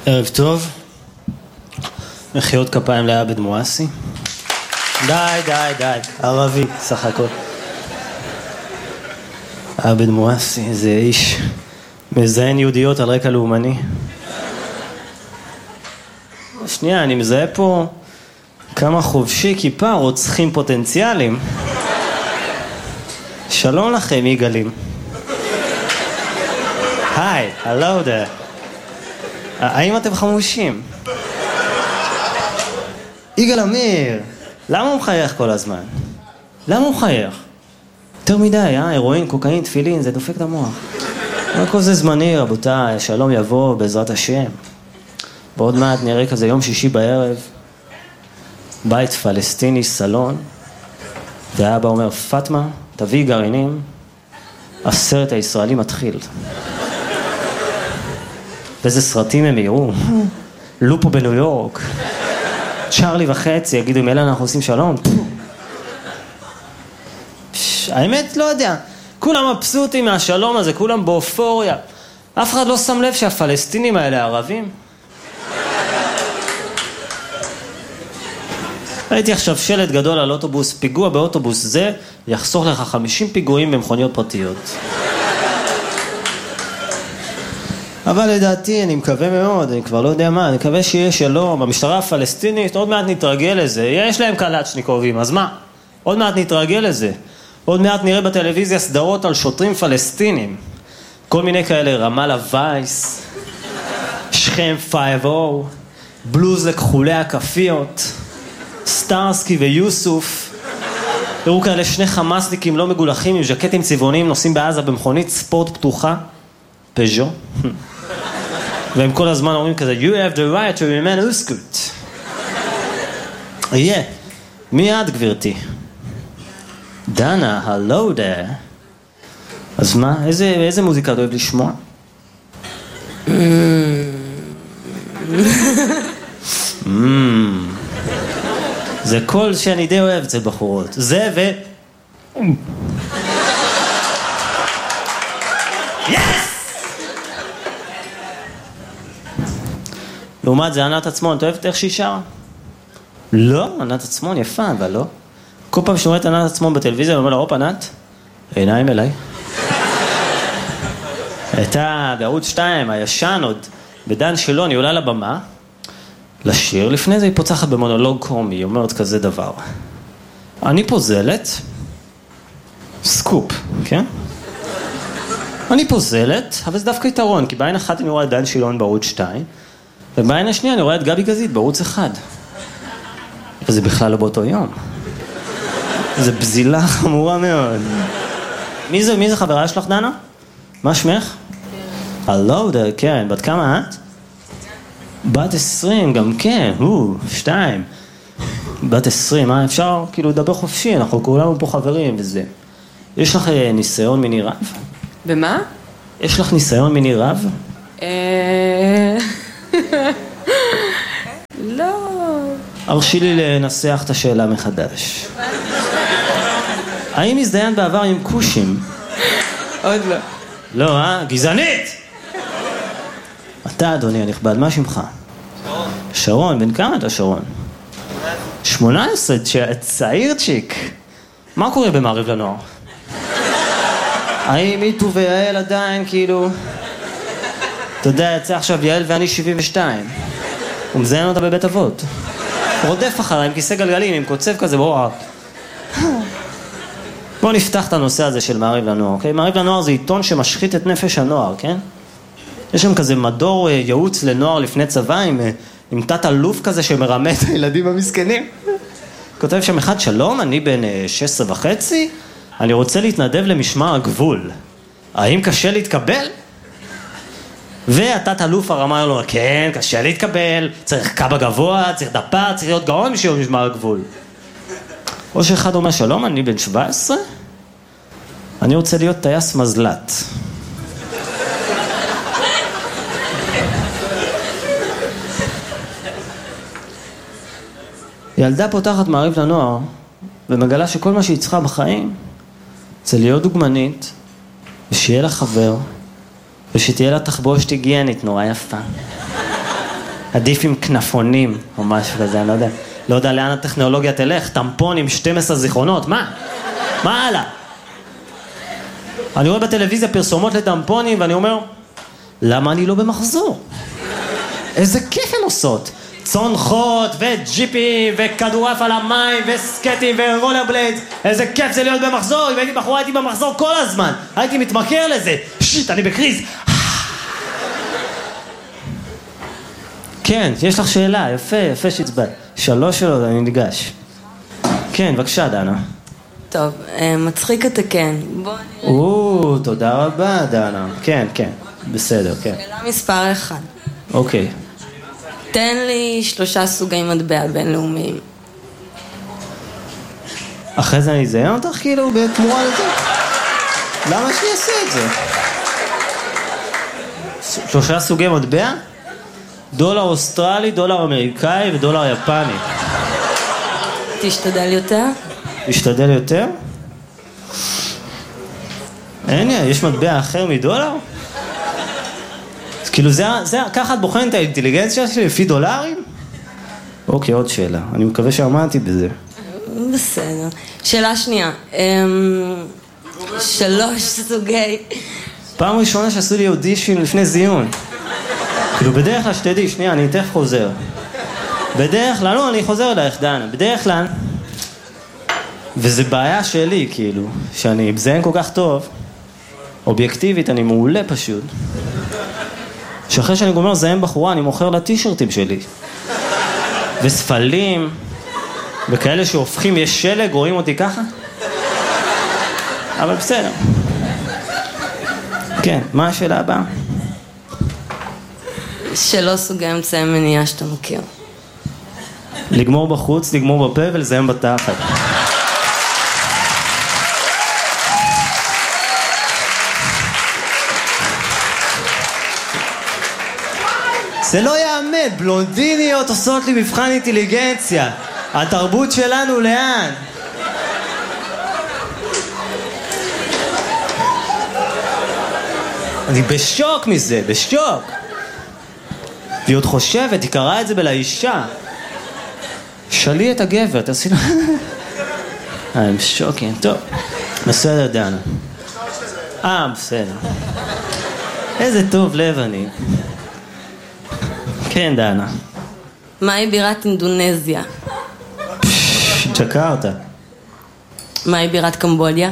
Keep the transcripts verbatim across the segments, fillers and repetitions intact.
ערב טוב. מחיאות כפיים לעבד מואסי. די, די, די. ערבי, סך הכל. עבד מואסי, זה איש מזיין יהודיות על רקע לאומני. שנייה, אני מזהה פה כמה חובשי כיפה רוצחים פוטנציאליים. שלום לכם, יגאלים. היי, הלו דה. האם אתם חמושים? יגאל אמיר, למה הוא מחייך כל הזמן? למה הוא מחייך? יותר מדי, אה? הרואין, קוקאין, תפילין, זה דופק את המוח. הכל זה זמני, רבותיי, שלום יבוא בעזרת השם. בעוד מעט נראה כזה יום שישי בערב, בית פלסטיני, סלון, והאבא אומר, פטמה, תביא גרעינים, הסרט הישראלי מתחיל. ואיזה סרטים הם יראו? לופו בניו יורק, צ'רלי וחצי, יגידו, אם אלה אנחנו עושים שלום? האמת, לא יודע. כולם מבסוטים מהשלום הזה, כולם באופוריה. אף אחד לא שם לב שהפלסטינים האלה ערבים. ראיתי עכשיו שלט גדול על אוטובוס, פיגוע באוטובוס זה יחסוך לך חמישים פיגועים במכוניות פרטיות. אבל לדעתי, אני מקווה מאוד, אני כבר לא יודע מה, אני מקווה שיהיה שלום, המשטרה הפלסטינית, עוד מעט נתרגל לזה, יש להם קלצ'ניקובים, אז מה? עוד מעט נתרגל לזה. עוד מעט נראה בטלוויזיה סדרות על שוטרים פלסטינים. כל מיני כאלה, רמאללה וייס, שכם פייב או, בלוז לכחולי הכפיות, סטארסקי ויוסוף. הראו כאלה שני חמאסניקים לא מגולחים עם ז'קטים צבעוניים נוסעים בעזה במכונית ספורט פתוחה, פז'ו. והם כל הזמן אומרים כזה, you have the right to remain uskut. יהיה. מי את, גברתי? דנה, hello there. אז מה? איזה, איזה מוזיקה אתה אוהב לשמוע? Mm. זה כל שאני די אוהב אצל בחורות. זה ו... Yes! לעומת זה, ענת עצמון, אתה אוהבת איך שהיא שרה? לא, ענת עצמון יפה, אבל לא. כל פעם שאני רואה את ענת עצמון בטלוויזיה, אני אומר לה, הופ, ענת, עיניים אליי. הייתה בערוץ שתיים, הישן עוד, בדן שילון, היא עולה לבמה, לשיר, לפני זה היא פוצחת במונולוג קומי, היא אומרת כזה דבר. אני פוזלת, סקופ, כן? אני פוזלת, אבל זה דווקא יתרון, כי בעין אחת אני רואה את דן שילון בערוץ שתיים, ובעין השנייה אני רואה את גבי גזית בערוץ אחד. וזה בכלל לא באותו יום. זה בזילה חמורה מאוד. מי זה, מי זה חברה שלך, דנה? מה שמך? הלו, כן, בת כמה את? בת עשרים, גם כן, הו, שתיים. בת עשרים, מה אפשר כאילו לדבר חופשי, אנחנו כולנו פה חברים וזה. יש לך ניסיון מיני רב? במה? יש לך ניסיון מיני רב? אה... לא. הרשי לי לנסח את השאלה מחדש. האם הזדיין בעבר עם קושים? עוד לא. לא, אה? גזענית! אתה, אדוני הנכבד, מה שמך? שרון. שרון, בן כמה אתה שרון? שמונה עשרה, צעיר צ'יק. מה קורה במעריב לנוער? האם איתו ויעל עדיין, כאילו... אתה יודע, יצא עכשיו יעל ואני שבעים ושתיים. הוא מזיין אותה בבית אבות. הוא רודף אחריי עם כיסא גלגלים, עם קוצב כזה, בואו... בואו נפתח את הנושא הזה של מעריב לנוער, אוקיי? מעריב לנוער זה עיתון שמשחית את נפש הנוער, כן? יש שם כזה מדור ייעוץ לנוער לפני צבא, עם, עם תת אלוף כזה שמרמה את הילדים המסכנים. כותב שם אחד, שלום, אני בן שש עשרה וחצי, אני רוצה להתנדב למשמר הגבול. האם קשה להתקבל? והתת אלוף הרמה לו, כן, קשה להתקבל, צריך קב"א גבוה, צריך דפ"ר, צריך להיות גאון בשביל משמר הגבול. או שאחד אומר, שלום, אני בן שבע עשרה, אני רוצה להיות טייס מזל"ט. ילדה פותחת מעריב לנוער, ומגלה שכל מה שהיא צריכה בחיים, זה להיות דוגמנית, ושיהיה לה חבר, ושתהיה לה תחבושת היגיינית נורא יפה. עדיף עם כנפונים או משהו כזה, אני לא יודע. לא יודע לאן הטכנולוגיה תלך, טמפון עם שתים עשרה זיכרונות, מה? מה הלאה? אני רואה בטלוויזיה פרסומות לטמפונים ואני אומר, למה אני לא במחזור? איזה כיף הן עושות. צונחות וג'יפים וכדורעף על המים וסקטים ורולר בליידס. איזה כיף זה להיות במחזור. אם הייתי בחורה הייתי במחזור כל הזמן. הייתי מתמכר לזה. שיט, אני בקריז. כן, יש לך שאלה. יפה, יפה שהצבעת. שלוש שאלות, אני ניגש. כן, בבקשה, דנה. טוב, מצחיק התקן. בוא נראה. או, תודה רבה, דנה. כן, כן. בסדר, כן. שאלה מספר אחד. אוקיי. תן לי שלושה סוגי מטבע בינלאומיים. אחרי זה אני אזיין אותך כאילו בתמורה לזה? למה שאני אעשה את זה? שלושה סוגי מטבע? דולר אוסטרלי, דולר אמריקאי ודולר יפני. תשתדל יותר? תשתדל יותר? אין, יש מטבע אחר מדולר? כאילו זה, זה, ככה את בוחנת את האינטליגנציה שלי לפי דולרים? אוקיי, עוד שאלה. אני מקווה שעמדתי בזה. בסדר. שאלה שנייה. שלוש סוגי... פעם ראשונה שעשו לי אודישן לפני זיון. כאילו בדרך כלל שתדעי, שנייה, אני תכף חוזר. בדרך כלל, לא, אני חוזר אלייך, דנה. בדרך כלל, וזה בעיה שלי, כאילו, שאני מזיין כל כך טוב, אובייקטיבית, אני מעולה פשוט. שאחרי שאני גומר לזיין בחורה, אני מוכר לה טישרטים שלי. וספלים, וכאלה שהופכים, יש שלג, רואים אותי ככה? אבל בסדר. כן, מה השאלה הבאה? שלוש סוגי אמצעי מניעה שאתה מכיר. לגמור בחוץ, לגמור בפה ולזיין בתחת. זה לא יאמן, בלונדיניות עושות לי מבחן אינטליגנציה. התרבות שלנו לאן? אני בשוק מזה, בשוק. והיא עוד חושבת, היא קראה את זה בלאישה. שלי את הגבר, תעשי לה... I'm shocking. טוב, בסדר דנה. אה, בסדר. איזה טוב לב אני. כן, דנה. מהי בירת אינדונזיה? ג'קרטה. מהי בירת קמבודיה?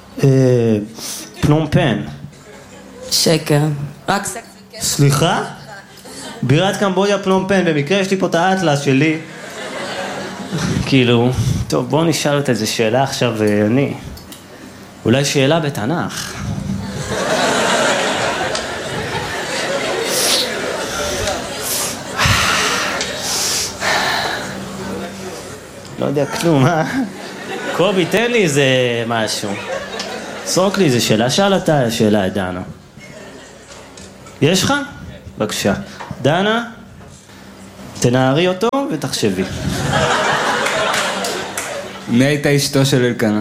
פנום פן. שקר. רק סקס וכסף. סליחה? בירת קמבודיה פנום פן, במקרה יש לי פה את האטלס שלי. כאילו, טוב, בואו נשאל את איזה שאלה עכשיו, אני. אולי שאלה בתנ"ך. לא יודע כלום, אה? קובי, תן לי איזה משהו. סרוק לי איזה שאלה. שאל אתה שאלה את דנה. יש לך? בבקשה. דנה, תנערי אותו ותחשבי. מי הייתה אשתו של אלקנה?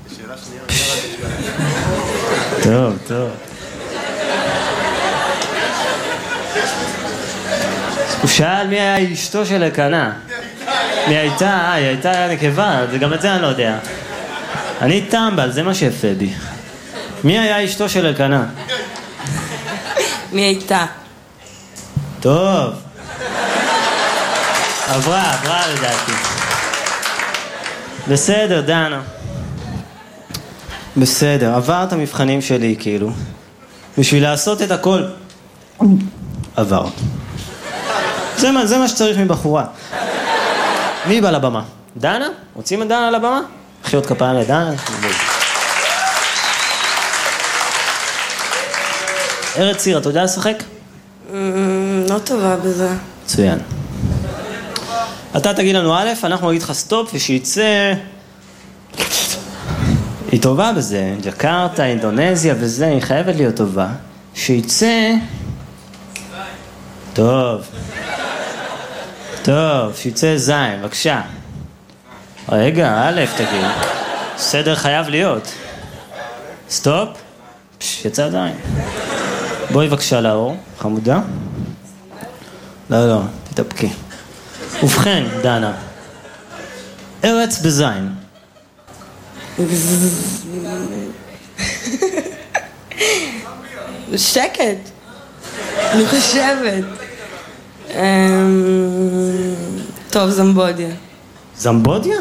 טוב, טוב. הוא שאל מי היה אשתו של אלקנה. מי הייתה? אה, היא הייתה נקבה, גם את זה אני לא יודע. אני טמבל, זה מה שיפה בי. מי היה אשתו של אלקנה? מי הייתה? טוב. עברה, עברה לדעתי. בסדר, דנה. בסדר, עבר את המבחנים שלי, כאילו. בשביל לעשות את הכל. עבר. זה מה, זה מה שצריך מבחורה. מי בא לבמה? דנה? רוצים את דנה לבמה? חיות כפיים לדנה? ארץ ציר, אתה יודע לשחק? לא טובה בזה. מצוין. אתה תגיד לנו א', אנחנו נגיד לך סטופ, ושיצא... היא טובה בזה, ג'קרטה, אינדונזיה וזה, היא חייבת להיות טובה. שיצא... טוב. טוב, שיצא זין, בבקשה. רגע, א', תגיד. סדר חייב להיות. סטופ. פש, יצא זין. בואי בבקשה לאור, חמודה. לא, לא, תתאפקי. ובכן, דנה, ארץ בזין. שקט. אני חושבת. טוב, זמבודיה. זמבודיה?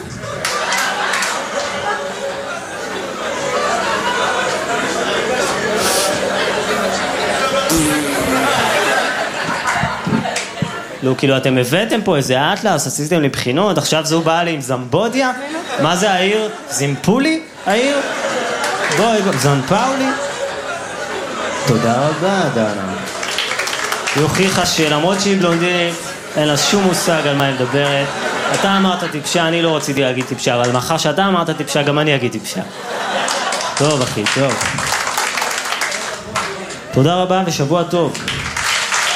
לא, כאילו אתם הבאתם פה איזה אטלס, עשיתם לי בחינות, עכשיו זו באה לי עם זמבודיה? מה זה העיר? זימפולי? העיר? בואי, זון פאולי? תודה רבה, דנה. היא הוכיחה שלמרות שהיא בלונדינית, אין לה שום מושג על מה היא מדברת. אתה אמרת טיפשה, אני לא רציתי להגיד טיפשה, אבל מאחר שאתה אמרת טיפשה, גם אני אגיד טיפשה. טוב, אחי, טוב. תודה רבה ושבוע טוב.